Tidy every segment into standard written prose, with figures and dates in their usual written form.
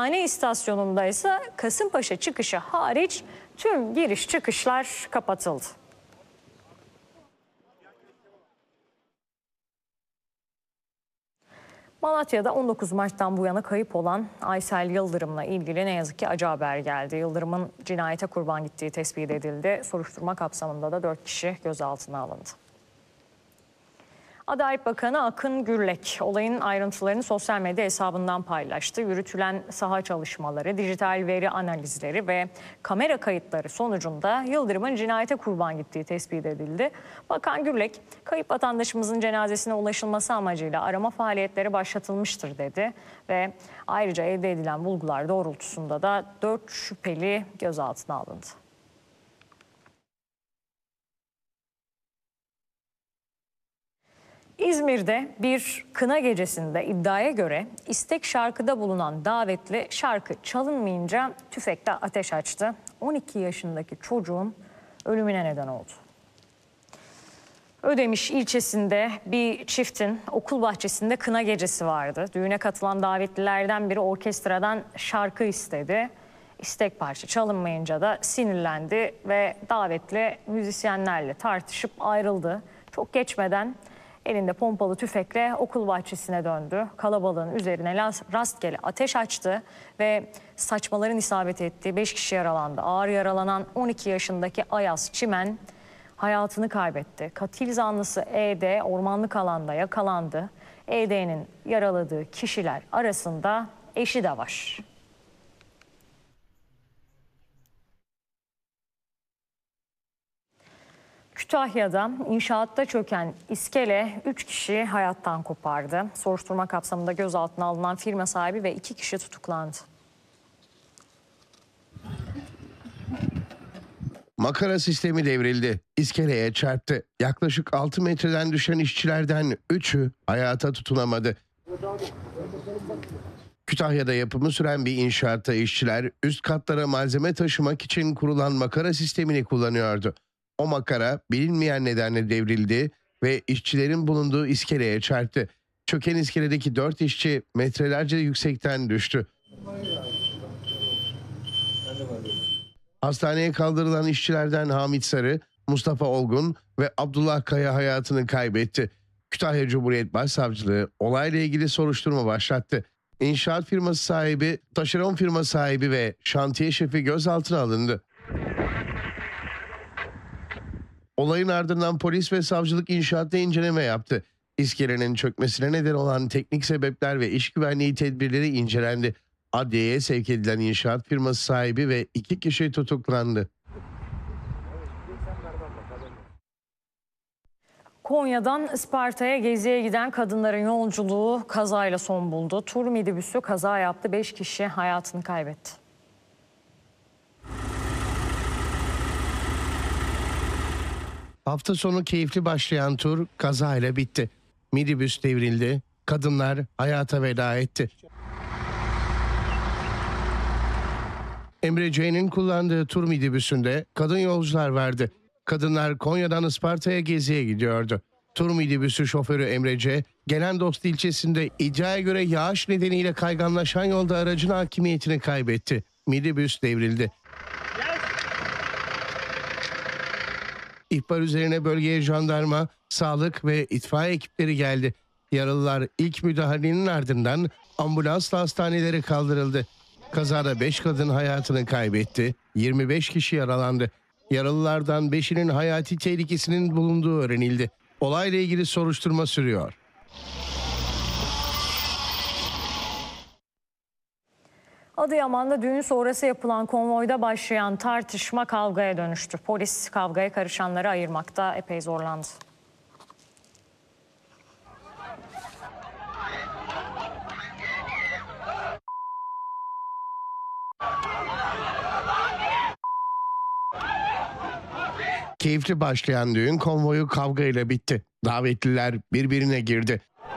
Hastane istasyonunda ise Kasımpaşa çıkışı hariç tüm giriş çıkışlar kapatıldı. Malatya'da 19 Mart'tan bu yana kayıp olan Aysel Yıldırım'la ilgili ne yazık ki acı haber geldi. Yıldırım'ın cinayete kurban gittiği tespit edildi. Soruşturma kapsamında da 4 kişi gözaltına alındı. Adalet Bakanı Akın Gürlek olayın ayrıntılarını sosyal medya hesabından paylaştı. Yürütülen saha çalışmaları, dijital veri analizleri ve kamera kayıtları sonucunda Yıldırım'ın cinayete kurban gittiği tespit edildi. Bakan Gürlek, kayıp vatandaşımızın cenazesine ulaşılması amacıyla arama faaliyetleri başlatılmıştır dedi ve ayrıca elde edilen bulgular doğrultusunda da 4 şüpheli gözaltına alındı. İzmir'de bir kına gecesinde iddiaya göre istek şarkıda bulunan davetli şarkı çalınmayınca tüfekle ateş açtı. 12 yaşındaki çocuğun ölümüne neden oldu. Ödemiş ilçesinde bir çiftin okul bahçesinde kına gecesi vardı. Düğüne katılan davetlilerden biri orkestradan şarkı istedi. İstek parça çalınmayınca da sinirlendi ve davetli müzisyenlerle tartışıp ayrıldı. Çok geçmeden elinde pompalı tüfekle okul bahçesine döndü. Kalabalığın üzerine rastgele ateş açtı ve saçmaların isabet ettiği 5 kişi yaralandı. Ağır yaralanan 12 yaşındaki Ayaz Çimen hayatını kaybetti. Katil zanlısı ED ormanlık alanda yakalandı. ED'nin yaraladığı kişiler arasında eşi de var. Kütahya'da inşaatta çöken iskele 3 kişi hayattan kopardı. Soruşturma kapsamında gözaltına alınan firma sahibi ve 2 kişi tutuklandı. Makara sistemi devrildi. İskeleye çarptı. Yaklaşık 6 metreden düşen işçilerden 3'ü hayata tutunamadı. Kütahya'da yapımı süren bir inşaatta işçiler üst katlara malzeme taşımak için kurulan makara sistemini kullanıyordu. O makara bilinmeyen nedenle devrildi ve işçilerin bulunduğu iskeleye çarptı. Çöken iskeledeki 4 işçi metrelerce yüksekten düştü. Hastaneye kaldırılan işçilerden Hamit Sarı, Mustafa Olgun ve Abdullah Kaya hayatını kaybetti. Kütahya Cumhuriyet Başsavcılığı olayla ilgili soruşturma başlattı. İnşaat firması sahibi, taşeron firma sahibi ve şantiye şefi gözaltına alındı. Olayın ardından polis ve savcılık inşaatta inceleme yaptı. İskelenin çökmesine neden olan teknik sebepler ve iş güvenliği tedbirleri incelendi. Adliyeye sevk edilen inşaat firması sahibi ve 2 kişi tutuklandı. Konya'dan Isparta'ya geziye giden kadınların yolculuğu kazayla son buldu. Tur minibüsü kaza yaptı. 5 kişi hayatını kaybetti. Hafta sonu keyifli başlayan tur kazayla bitti. Minibüs devrildi. Kadınlar hayata veda etti. Emre C'nin kullandığı tur minibüsünde kadın yolcular vardı. Kadınlar Konya'dan Isparta'ya geziye gidiyordu. Tur minibüsü şoförü Emre C, Gelendost ilçesinde iddiaya göre yağış nedeniyle kayganlaşan yolda aracın hakimiyetini kaybetti. Minibüs devrildi. İhbar üzerine bölgeye jandarma, sağlık ve itfaiye ekipleri geldi. Yaralılar ilk müdahalenin ardından ambulansla hastanelere kaldırıldı. Kazada 5 kadın hayatını kaybetti, 25 kişi yaralandı. Yaralılardan 5'inin hayati tehlikesinin bulunduğu öğrenildi. Olayla ilgili soruşturma sürüyor. Adıyaman'da düğün sonrası yapılan konvoyda başlayan tartışma kavgaya dönüştü. Polis kavgaya karışanları ayırmakta epey zorlandı. Keyifli başlayan düğün konvoyu kavgayla bitti. Davetliler birbirine girdi.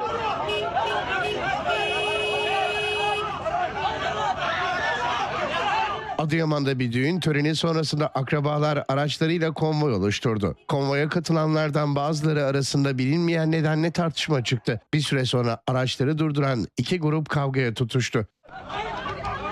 Adıyaman'da bir düğün töreni sonrasında akrabalar araçlarıyla konvoy oluşturdu. Konvoya katılanlardan bazıları arasında bilinmeyen nedenle tartışma çıktı. Bir süre sonra araçları durduran 2 grup kavgaya tutuştu.